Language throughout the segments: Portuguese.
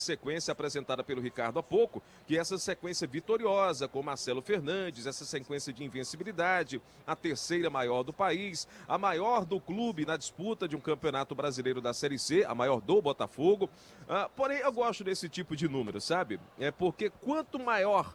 sequência apresentada pelo Ricardo há pouco, que é essa sequência vitoriosa com Marcelo Fernandes, essa sequência de invencibilidade, a terceira maior do país, a maior do clube na disputa de um campeonato brasileiro da Série C, a maior do Botafogo. Porém, eu gosto desse tipo de número, sabe? É porque quanto maior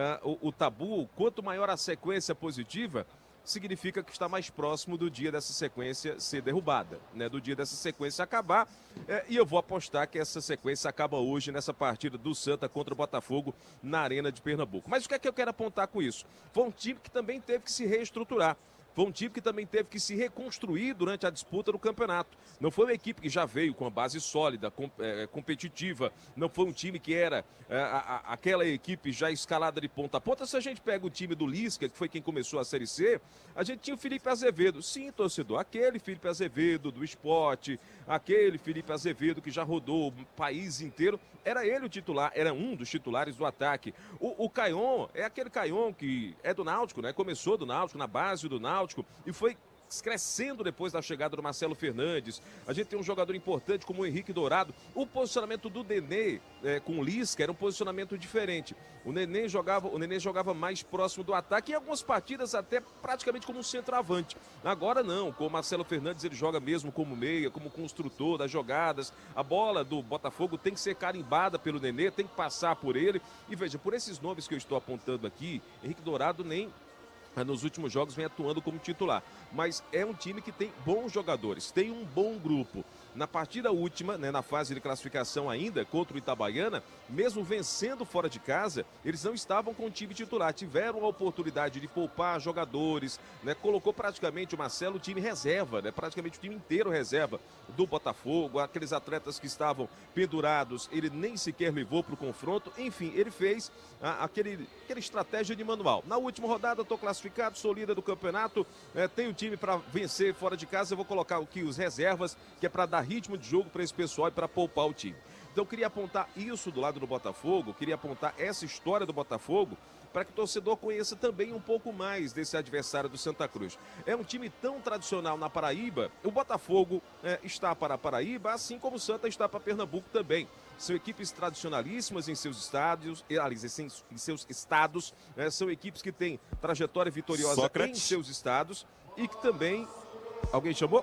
o tabu, quanto maior a sequência positiva, significa que está mais próximo do dia dessa sequência ser derrubada, né? Do dia dessa sequência acabar. E eu vou apostar que essa sequência acaba hoje nessa partida do Santa contra o Botafogo na Arena de Pernambuco. Mas o que é que eu quero apontar com isso? Foi um time que também teve que se reestruturar. Foi um time que também teve que se reconstruir durante a disputa do campeonato. Não foi uma equipe que já veio com uma base sólida, competitiva. Não foi um time que era aquela equipe já escalada de ponta a ponta. Se a gente pega o time do Lisca, que foi quem começou a Série C, a gente tinha o Felipe Azevedo. Sim, torcedor, aquele Felipe Azevedo do Sport, aquele Felipe Azevedo que já rodou o país inteiro. Era ele o titular, era um dos titulares do ataque. O Caion é aquele Caion que é do Náutico, né? Começou do Náutico, na base do Náutico, e foi crescendo depois da chegada do Marcelo Fernandes. A gente tem um jogador importante como o Henrique Dourado. O posicionamento do Nenê com o Lisca era um posicionamento diferente. O Nenê jogava mais próximo do ataque, e em algumas partidas até praticamente como um centroavante. Agora não, com o Marcelo Fernandes ele joga mesmo como meia, como construtor das jogadas. A bola do Botafogo tem que ser carimbada pelo Nenê, tem que passar por ele. E veja, por esses nomes que eu estou apontando aqui, Henrique Dourado nem nos últimos jogos vem atuando como titular, mas é um time que tem bons jogadores, tem um bom grupo. Na partida última, né, na fase de classificação ainda, contra o Itabaiana, mesmo vencendo fora de casa, eles não estavam com o time titular, tiveram a oportunidade de poupar jogadores, né, colocou praticamente o Marcelo o time reserva, né, praticamente o time inteiro reserva do Botafogo, aqueles atletas que estavam pendurados, ele nem sequer levou para o confronto. Enfim, ele fez aquela estratégia de manual. Na última rodada, estou classificado, sou líder do campeonato, tenho time para vencer fora de casa, eu vou colocar aqui os reservas, que é para dar ritmo de jogo para esse pessoal e para poupar o time. Então eu queria apontar isso do lado do Botafogo, queria apontar essa história do Botafogo, para que o torcedor conheça também um pouco mais desse adversário do Santa Cruz. É um time tão tradicional na Paraíba, o Botafogo está para a Paraíba, assim como o Santa está para Pernambuco também. São equipes tradicionalíssimas em seus estádios, em seus estados, são equipes que têm trajetória vitoriosa Sócrates em seus estados e que também... Alguém chamou?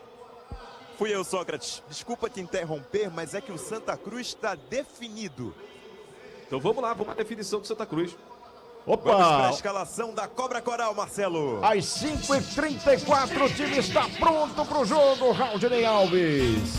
Fui eu, Sócrates. Desculpa te interromper, mas é que o Santa Cruz está definido. Então vamos lá, vamos à definição do Santa Cruz. Opa! Vamos para a escalação da Cobra Coral, Marcelo. Às 5h34, o time está pronto para o jogo, Raudinei Alves.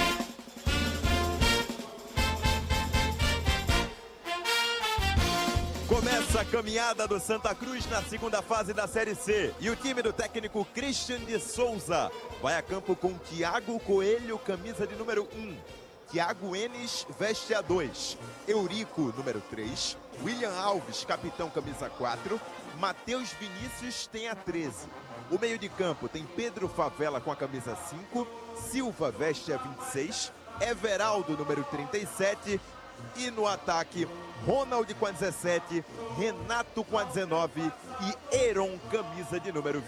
Começa a caminhada do Santa Cruz na segunda fase da Série C. E o time do técnico Christian de Souza vai a campo com Thiago Coelho, camisa de número 1. Thiago Enes veste a 2. Eurico, número 3. William Alves, capitão, camisa 4. Matheus Vinícius tem a 13. O meio de campo tem Pedro Favela com a camisa 5. Silva veste a 26. Everaldo, número 37. E no ataque, Ronald com a 17, Renato com a 19 e Heron, camisa de número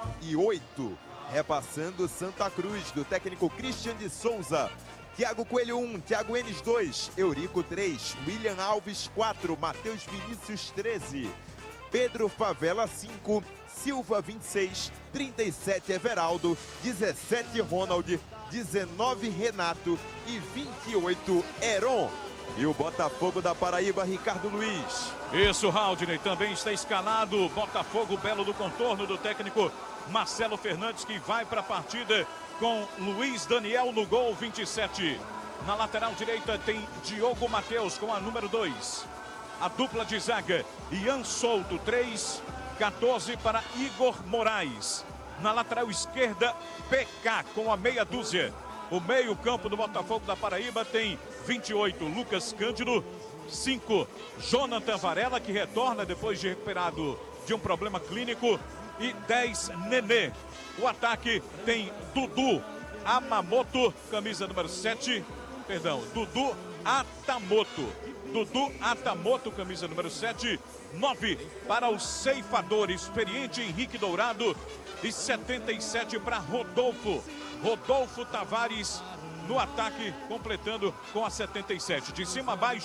28. Repassando Santa Cruz, do técnico Christian de Souza. Thiago Coelho 1, Thiago Enes 2, Eurico 3, William Alves 4, Matheus Vinícius 13, Pedro Favela 5, Silva 26, 37 Everaldo, 17 Ronald, 19 Renato e 28 Heron. E o Botafogo da Paraíba, Ricardo Luiz. Isso, Raudinei, também está escalado Botafogo Belo do Contorno, do técnico Marcelo Fernandes, que vai para a partida com Luiz Daniel no gol, 27. Na lateral direita tem Diogo Matheus com a número 2. A dupla de zaga, Ian Souto, 3, 14 para Igor Moraes. Na lateral esquerda, PK com a meia dúzia. O meio-campo do Botafogo da Paraíba tem 28, Lucas Cândido, 5, Jonathan Varela, que retorna depois de recuperado de um problema clínico, e 10, Nenê. O ataque tem Dudu Amamoto, camisa número 7, Dudu Atamoto. Dudu Atamoto, camisa número 7, 9 para o ceifador experiente Henrique Dourado e 77 para Rodolfo Tavares no ataque, completando com a 77. De cima a baixo,